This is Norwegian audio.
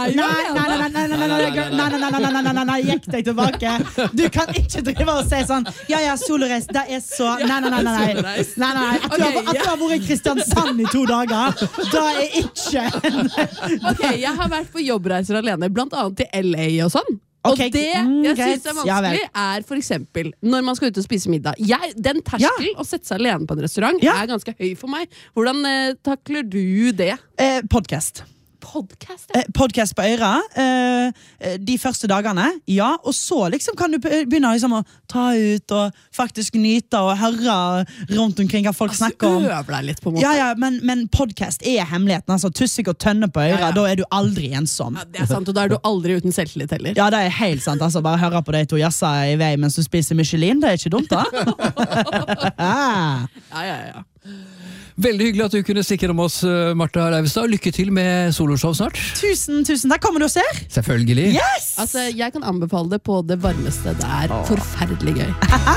Nei, gikk deg tilbake. Du kan ikke drive og si sånn, ja, soloreis, det så, nei. At du har vært i Kristiansand i 2 dager, det ikke Ok, jeg har vært på jobbreiser alene, blant annet til LA og sånn. Og det jeg synes vanskelig for eksempel når man skal ut og spise middag. Den terskelen å sette seg alene på en restaurant ganske høy for meg. Hvordan takler du det? Podcast på øra de første dagene, og så liksom kan du begynne liksom å ta ut og faktisk nyte og høre rundt omkring hva folk snakker om. Øver deg litt på en måte. Men podcast hemmeligheten, altså tussig og tønne på øra, da du aldri ensom. Ja, det sant, og da du aldri uten selvtillit heller. Ja, det helt sant, altså bare høre på de 2 jassa i vei mens du spiser Michelin, det ikke dumt da. Ja. Veldig hyggelig at du kunne stikke om oss, Martha Leivestad. Lykke til med soloshow snart. Tusen takk. Kommer du og ser? Selvfølgelig. Yes! Altså, jeg kan anbefale det på det varmeste. Det forferdelig gøy.